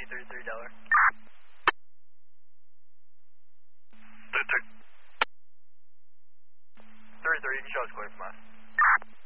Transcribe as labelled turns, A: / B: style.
A: 33 Delaware. 33, you can show us clear from us.